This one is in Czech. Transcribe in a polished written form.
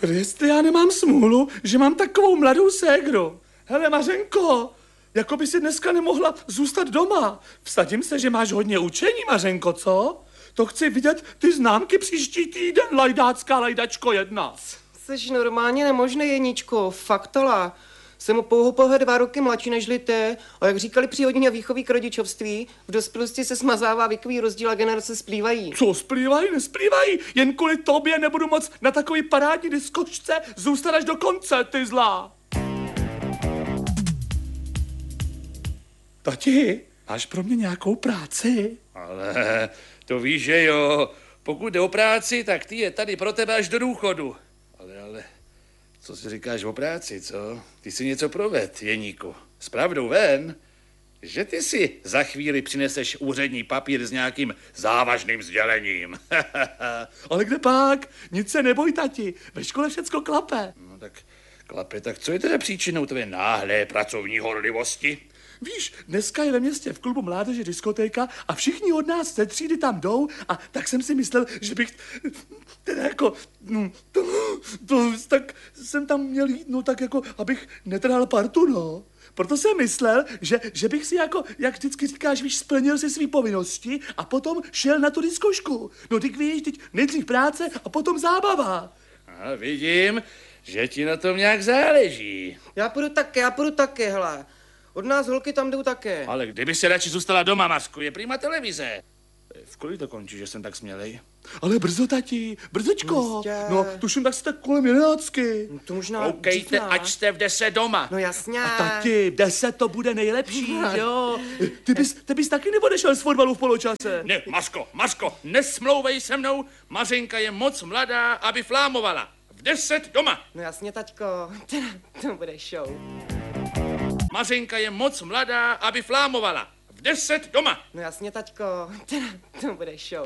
jestli já nemám smůlu, že mám takovou mladou ségru. Hele, Mařenko, jako by si dneska nemohla zůstat doma. Vsadím se, že máš hodně učení, Mařenko, co? To chci vidět ty známky příští týden, lajdácká lajdačko 1. Jseš normálně nemožný, Jeníčko, faktola. Jsem o pouhé 2 roky mladší nežli ty, a jak říkali při hodině výchovy k rodičovství, v dospělosti se smazává věkový rozdíl a generace splývají. Co splývají, nesplývají? Jen kvůli tobě nebudu moc na takový parádní diskočce zůstat až do konce, ty zlá. Tati, máš pro mě nějakou práci? Ale to víš, že jo. Pokud jde o práci, tak ty je tady pro tebe až do důchodu. Ale, co si říkáš o práci, co? Ty si něco proved, Jeníku. S pravdou ven, že ty si za chvíli přineseš úřední papír s nějakým závažným sdělením. Ale kde pak? Nic se neboj, tati. Ve škole všecko klape. No tak klape, tak co je teda příčinou tvé náhlé pracovní horlivosti? Víš, dneska je ve městě v klubu mládeže diskotéka a všichni od nás ze třídy tam jdou a tak jsem si myslel, že bych teda jako, tak jsem tam měl jít, no tak jako, abych netrhal partu, no. Proto jsem myslel, že bych si jako, jak vždycky říkáš, víš, splnil si svý povinnosti a potom šel na tu diskošku. No ty víš, teď nejdřív práce a potom zábava. A vidím, že ti na tom nějak záleží. Já půjdu taky, hele. Od nás holky tam jdou také. Ale kdyby se radši zůstala doma, Masku, je prima televize. V kolik to končí, že jsem tak smělej? Ale brzo, tati, brzočko. Jistě. No, tuším tak si tak kolem 11. No to možná Koukejte, ať jste v 10 doma. No jasně. A tati, 10 to bude nejlepší, že jo? Ty bys taky neodešel z fotbalu v poločase. Ne, Mařko, nesmlouvej se mnou. Mařenka je moc mladá, aby flámovala. V 10 doma. No jasně, taťko, to bude show. Mařenka je moc mladá, aby flámovala. V 10 doma. No jasně, taťko, to bude show.